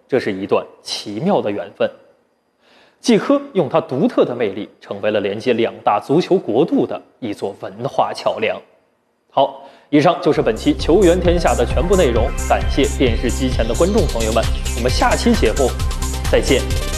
这是一段奇妙的缘分。季科用他独特的魅力，成为了连接两大足球国度的一座文化桥梁。好，以上就是本期《球员天下》的全部内容，感谢电视机前的观众朋友们，我们下期节目再见。